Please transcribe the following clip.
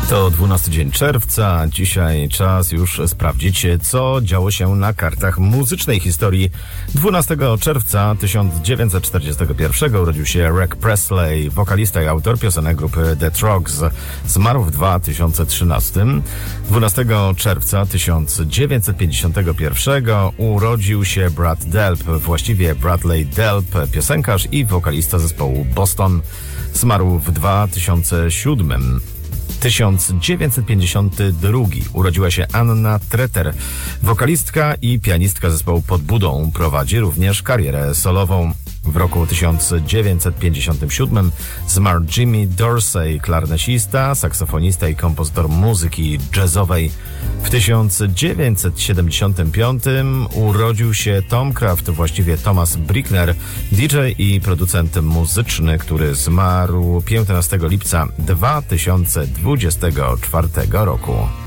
To 12 dzień czerwca. Dzisiaj czas już sprawdzić, co działo się na kartach muzycznej historii. 12 czerwca 1941 urodził się Rick Presley, wokalista i autor piosenek grupy The Troggs. Zmarł w 2013. 12 czerwca 1951 urodził się Brad Delp, właściwie Bradley Delp, piosenkarz i wokalista zespołu Boston. Zmarł w 2007. 1952 urodziła się Anna Treter, wokalistka i pianistka zespołu Pod Budą. Prowadzi również karierę solową. W roku 1957 zmarł Jimmy Dorsey, klarnesista, saksofonista i kompozytor muzyki jazzowej. W 1975 urodził się Tom Kraft, właściwie Thomas Brickner, DJ i producent muzyczny, który zmarł 15 lipca 2024 roku.